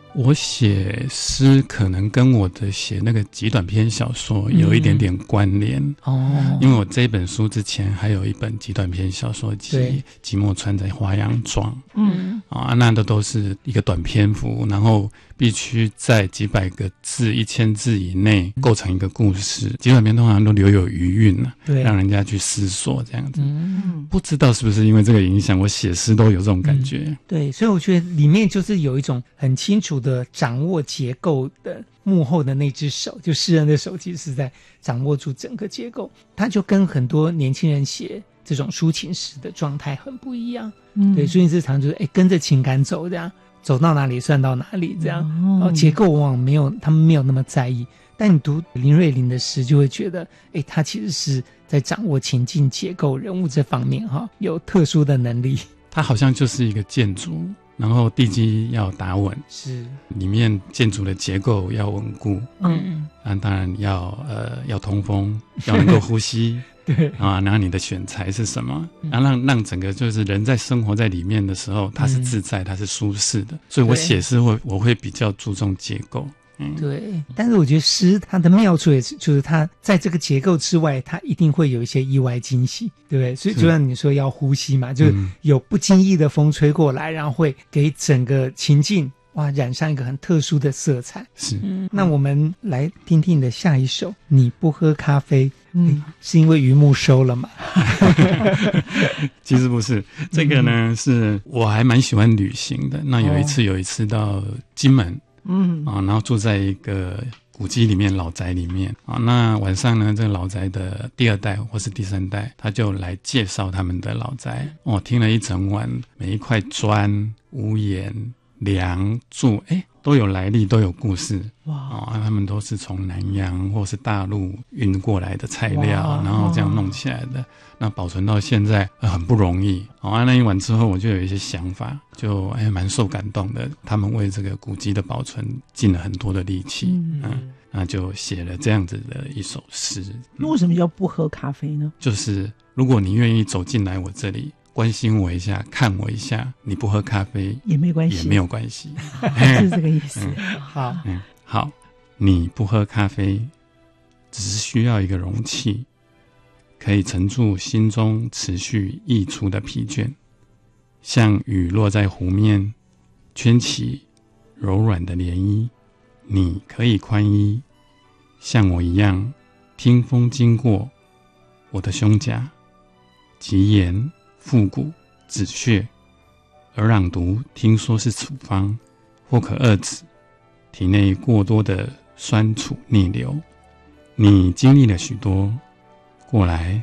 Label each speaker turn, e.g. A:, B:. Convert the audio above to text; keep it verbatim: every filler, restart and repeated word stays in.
A: 我写诗可能跟我的写那个极短篇小说有一点点关联、嗯、哦，因为我这本书之前还有一本极短篇小说集《寂寞穿在花洋装》，嗯啊，那都都是一个短篇幅，然后必须在几百个字、一千字以内构成一个故事。极短篇通常都留有余韵啊，对，让人家去思索这样子。嗯，不知道是不是因为这个影响，我写诗都有这种感觉、嗯。
B: 对，所以我觉得里面就是有一种很清楚的掌握结构的幕后的那只手，就诗人的手其实是在掌握住整个结构。他就跟很多年轻人写这种抒情诗的状态很不一样。嗯，对，抒情诗常就是哎跟着情感走，这样走到哪里算到哪里，这样，哦、然后结构往往没有他们没有那么在意。但你读林瑞麟的诗，就会觉得，哎，他其实是在掌握情境、结构、人物这方面哈，有特殊的能力。
A: 他好像就是一个建筑，然后地基要打稳，是里面建筑的结构要稳固，嗯，啊，当然要呃要通风，要能够呼吸。对啊，然后你的选材是什么？然后让让整个就是人在生活在里面的时候，它是自在，它是舒适的。所以我写诗会我会比较注重结构。嗯，
B: 对。但是我觉得诗它的妙处也是，就是它在这个结构之外，它一定会有一些意外惊喜，对不对？所以就像你说要呼吸嘛，就是有不经意的风吹过来，然后会给整个情境哇染上一个很特殊的色彩。是，嗯，那我们来听听你的下一首《你不喝咖啡》。嗯，是因为榆木收了吗？
A: 其实不是，这个呢、嗯、是我还蛮喜欢旅行的。那有一次、哦、有一次到金门，嗯啊，然后住在一个古迹里面老宅里面啊。那晚上呢，这个老宅的第二代或是第三代，他就来介绍他们的老宅。我、哦、听了一整晚，每一块砖、屋檐、梁柱，哎。都有来历，都有故事。哇！哦，他们都是从南洋或是大陆运过来的材料，然后这样弄起来的。那保存到现在、呃、很不容易。哦，那一晚之后，我就有一些想法，就哎蛮受感动的。他们为这个古迹的保存尽了很多的力气，嗯，嗯那就写了这样子的一首诗。
C: 那、嗯、为什么叫不喝咖啡呢？
A: 就是如果你愿意走进来我这里。关心我一下，看我一下，你不喝咖啡
C: 也没关系，
A: 也没有关系，
C: 是这个意思。
A: 嗯、
B: 好，
A: 嗯，好，你不喝咖啡，只是需要一个容器，可以沉住心中持续溢出的疲倦，像雨落在湖面，圈起柔软的涟漪。你可以宽衣，像我一样，听风经过我的胸甲，极言。腹股、止血，而朗读听说是处方，或可遏止体内过多的酸楚逆流。你经历了许多，过来